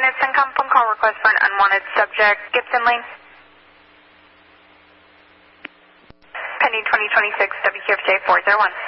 units, Syncom, phone call request for an unwanted subject, Gibson Lane. Pending 2026 WQFJ 401.